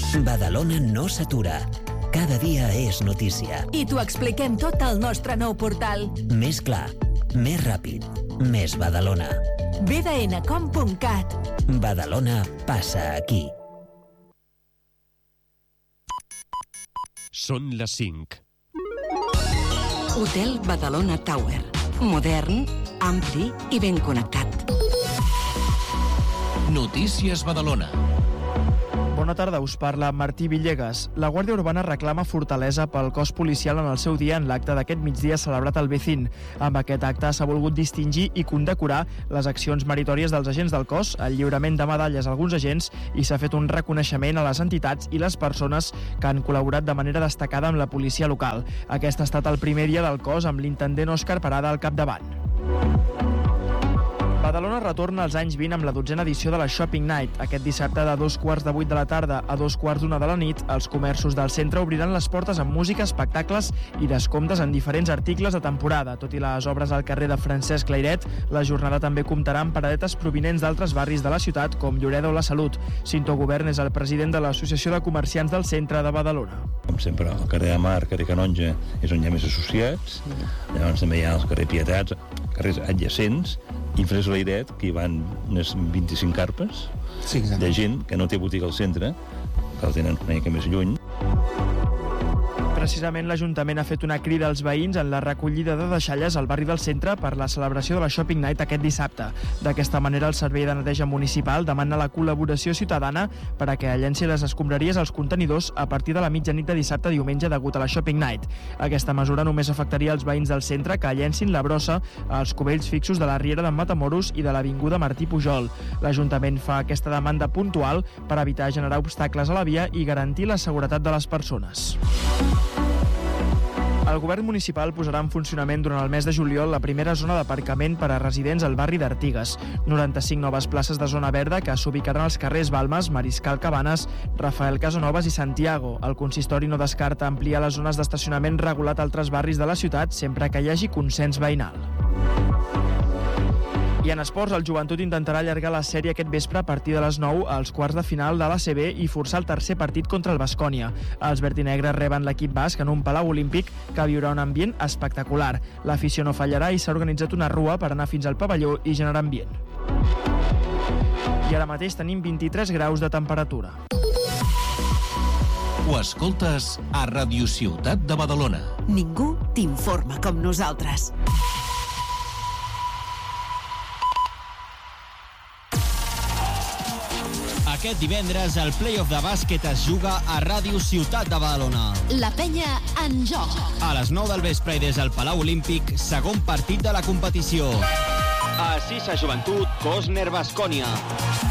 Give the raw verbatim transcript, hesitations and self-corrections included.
Badalona no s'atura. Cada dia és notícia. I t'ho expliquem tot al nostre nou portal. Més clar, més ràpid, més Badalona. b d n punt com punt cat. Badalona passa aquí. Són les cinc. Hotel Badalona Tower. Modern, ampli i ben connectat. Notícies Badalona. Bona tarda, us parla Martí Villegas. La Guàrdia Urbana reclama fortalesa pel cos policial en el seu dia en l'acte d'aquest migdia celebrat al Becín. Amb aquest acte s'ha volgut distingir i condecorar les accions meritòries dels agents del cos, el lliurament de medalles a alguns agents i s'ha fet un reconeixement a les entitats i les persones que han col·laborat de manera destacada amb la policia local. Aquest ha estat el primer dia del cos amb l'intendent Òscar Parada al capdavant. Badalona retorna als anys vint amb la dotzena edició de la Shopping Night. Aquest dissabte de dos quarts de vuit de la tarda a dos quarts d'una de la nit, els comerços del centre obriran les portes amb música, espectacles i descomptes en diferents articles de temporada. Tot i les obres al carrer de Francesc Layret, la jornada també comptarà amb paradetes provinents d'altres barris de la ciutat, com Lloreda o la Salut. Cinto Govern és el president de l'Associació de Comerciants del Centre de Badalona. Com sempre, el carrer de Mar, carrer Canonja, és on hi ha més associats. Llavors també hi ha el carrer Pietats, carrers adjacents, i Francesc Layret, que hi van unes vint-i-cinc carpes sí, de gent que no té botiga al centre, que el tenen una mica més lluny. Precisament l'Ajuntament ha fet una crida als veïns en la recollida de deixalles al barri del centre per la celebració de la Shopping Night aquest dissabte. D'aquesta manera, el Servei de Neteja Municipal demana la col·laboració ciutadana per a que llenci les escombraries als contenidors a partir de la mitjanit de dissabte a diumenge degut a la Shopping Night. Aquesta mesura només afectaria els veïns del centre que llencin la brossa als cubells fixos de la Riera d'en Matamoros i de l'Avinguda Martí Pujol. L'Ajuntament fa aquesta demanda puntual per evitar generar obstacles a la via i garantir la seguretat de les persones. El govern municipal posarà en funcionament durant el mes de juliol la primera zona d'aparcament per a residents al barri d'Artigues. noranta-cinc noves places de zona verda que s'ubicaran als carrers Balmes, Mariscal Cabanes, Rafael Casanovas i Santiago. El consistori no descarta ampliar les zones d'estacionament regulat a altres barris de la ciutat sempre que hi hagi consens veïnal. I en esports, el Joventut intentarà allargar la sèrie aquest vespre a partir de les nou als quarts de final de l'A C B i forçar el tercer partit contra el Baskonia. Els verdinegres reben l'equip basc en un palau olímpic que viurà un ambient espectacular. L'afició no fallarà i s'ha organitzat una rua per anar fins al pavelló i generar ambient. I ara mateix tenim vint-i-tres graus de temperatura. Ho escoltes a Ràdio Ciutat de Badalona. Ningú t'informa com nosaltres. Aquest divendres el play-off de bàsquet es juga a Ràdio Ciutat de Badalona. La penya en joc. A les nou del vespre i des del Palau Olímpic, segon partit de la competició. A Sisa Joventut, Cosner Baskonia.